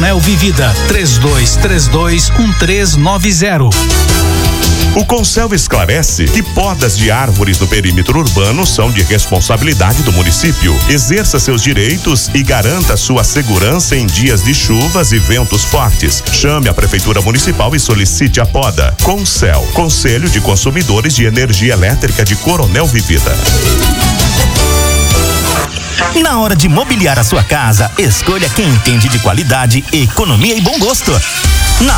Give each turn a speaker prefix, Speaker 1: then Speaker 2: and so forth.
Speaker 1: Coronel Vivida, 3232-1390.
Speaker 2: O Concel esclarece que podas de árvores no perímetro urbano são de responsabilidade do município. Exerça seus direitos e garanta sua segurança em dias de chuvas e ventos fortes. Chame a Prefeitura Municipal e solicite a poda. Concel, Conselho de Consumidores de Energia Elétrica de Coronel Vivida.
Speaker 3: Na hora de mobiliar a sua casa, escolha quem entende de qualidade, economia e bom gosto.